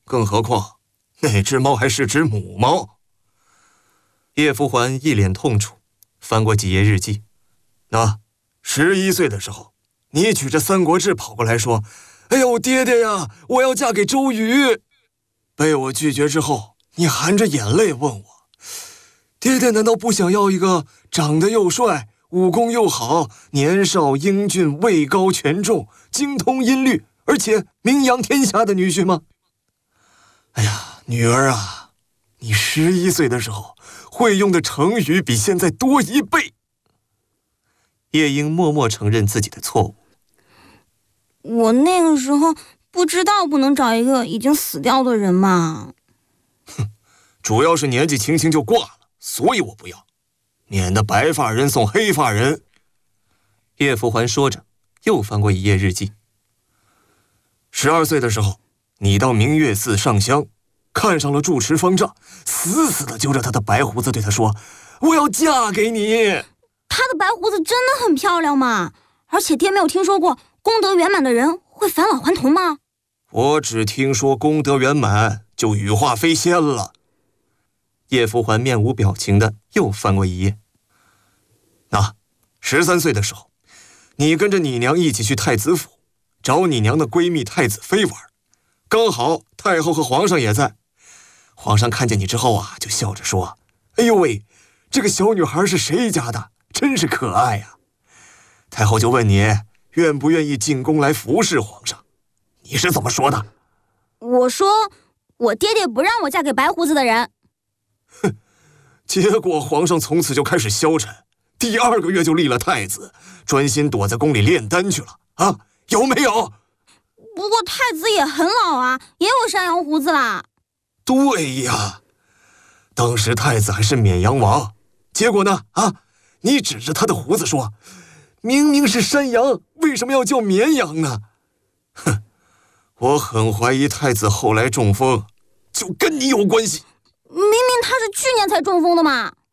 更何况那只猫还是只母猫。叶福环一脸痛楚，翻过几页日记。11岁的时候，你举着《三国志》跑过来说：“哎呦，爹爹呀，我要嫁给周瑜。”被我拒绝之后，你含着眼泪问我：“爹爹难道不想要一个长得又帅、武功又好、年少英俊、位高权重、精通音律，而且名扬天下的女婿吗？”哎呀，女儿啊，你11岁的时候会用的成语比现在多1倍。叶英默默承认自己的错误。 我那个时候不知道不能找一个已经死掉的人嘛。 主要是年纪轻轻就挂了，所以我不要，免得白发人送黑发人。叶福环说着，又翻过一页日记。12岁的时候，你到明月寺上香，看上了住持方丈，死死地揪着他的白胡子，对他说：“我要嫁给你。” 他的白胡子真的很漂亮嘛？而且爹没有听说过功德圆满的人会返老还童吗？ 我只听说功德圆满就羽化飞仙了。叶福环面无表情的又翻过一页。13岁的时候，你跟着你娘一起去太子府，找你娘的闺蜜太子妃玩，刚好太后和皇上也在。皇上看见你之后啊，就笑着说：“哎呦喂，这个小女孩是谁家的？真是可爱呀！”太后就问你愿不愿意进宫来服侍皇上，你是怎么说的？ 我说我爹爹不让我嫁给白胡子的人。 结果皇上从此就开始消沉，第2个月就立了太子，专心躲在宫里炼丹去了啊，有没有？ 不过太子也很老啊，也有山羊胡子啦。 对呀，当时太子还是绵羊王，结果呢你指着他的胡子说，明明是山羊，为什么要叫绵羊呢？我很怀疑太子后来中风就跟你有关系。 明明他是去年才中风的嘛。